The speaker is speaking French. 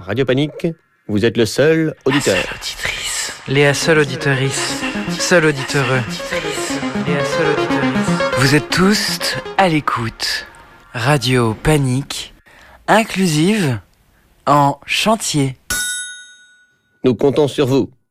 Radio Panique, vous êtes le seul auditeur. Léa seule auditorice. Seul auditoreux. Léa seule auditorice. Vous êtes tous à l'écoute. Radio Panique, inclusive en chantier. Nous comptons sur vous.